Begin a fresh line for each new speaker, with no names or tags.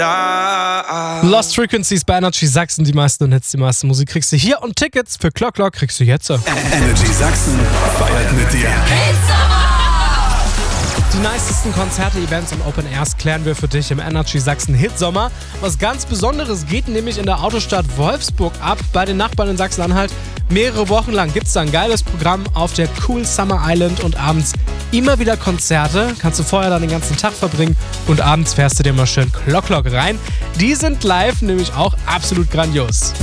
Lost Frequencies bei Energy Sachsen, die meisten Hits, die meiste Musik kriegst du hier und Tickets für Clock Clock kriegst du jetzt.
Energy Sachsen feiert mit dir.
Die nicesten Konzerte, Events und Open Airs klären wir für dich im Energy Sachsen Hitsommer. Was ganz Besonderes geht nämlich in der Autostadt Wolfsburg ab. Bei den Nachbarn in Sachsen-Anhalt. Mehrere Wochen lang gibt es da ein geiles Programm auf der Cool Summer Island und abends immer wieder Konzerte. Kannst du vorher dann den ganzen Tag verbringen und abends fährst du dir mal schön Clock Clock rein. Die sind live nämlich auch absolut grandios.